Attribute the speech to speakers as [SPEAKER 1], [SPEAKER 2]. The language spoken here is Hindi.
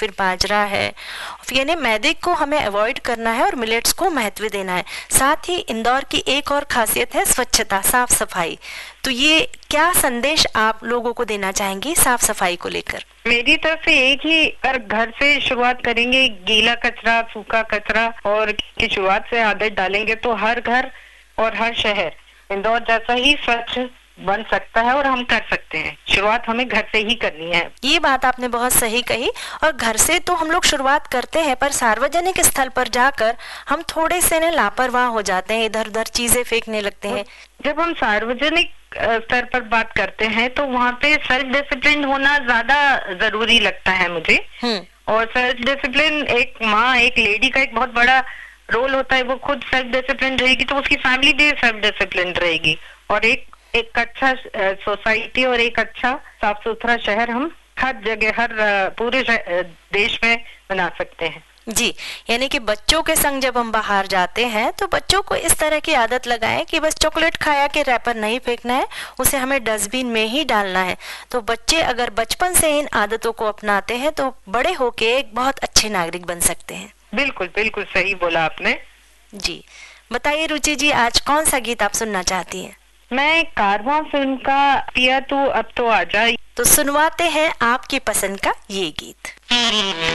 [SPEAKER 1] फिर बाजरा है, यानी मैदे को हमें अवॉइड करना है और मिलेट्स को महत्व देना है। साथ ही इंदौर की एक और खासियत है स्वच्छता, साफ सफाई। तो ये क्या संदेश आप लोगों को देना चाहेंगी साफ सफाई को लेकर?
[SPEAKER 2] मेरी तरफ से एक ही, अगर घर से शुरुआत करेंगे, गीला कचरा, सूखा कचरा और की शुरुआत से आदत डालेंगे तो हर घर और हर शहर इंदौर जैसा ही स्वच्छ बन सकता है और हम कर सकते हैं। शुरुआत हमें घर से ही करनी है।
[SPEAKER 1] ये बात आपने बहुत सही कही। और घर से तो हम लोग शुरुआत करते हैं, पर सार्वजनिक स्थल पर जाकर हम थोड़े से न लापरवाह हो जाते हैं, इधर उधर चीजें फेंकने लगते हैं।
[SPEAKER 2] जब हम सार्वजनिक स्तर पर बात करते हैं तो वहाँ पे सेल्फ डिसिप्लिन होना ज्यादा जरूरी लगता है मुझे। और सेल्फ डिसिप्लिन, एक माँ, एक लेडी का एक बहुत बड़ा रोल होता है। वो खुद सेल्फ डिसिप्लिन रहेगी तो उसकी फैमिली भी सेल्फ डिसिप्लिन रहेगी, और एक अच्छा सोसाइटी और एक अच्छा साफ सुथरा शहर हम हर जगह, हर पूरे देश में बना सकते हैं।
[SPEAKER 1] जी, यानी कि बच्चों के संग जब हम बाहर जाते हैं तो बच्चों को इस तरह की आदत लगाएं कि बस चॉकलेट खाया के रैपर नहीं फेंकना है, उसे हमें डस्टबिन में ही डालना है। तो बच्चे अगर बचपन से इन आदतों को अपनाते हैं तो बड़े होके एक बहुत अच्छे नागरिक बन सकते हैं।
[SPEAKER 2] बिल्कुल बिल्कुल सही बोला आपने।
[SPEAKER 1] जी, बताइए रुचि जी, आज कौन सा गीत आप सुनना चाहती हैं?
[SPEAKER 2] मैं कारवां फिल्म का पिया तू अब तो आजा।
[SPEAKER 1] तो सुनवाते हैं आपकी पसंद का ये गीत।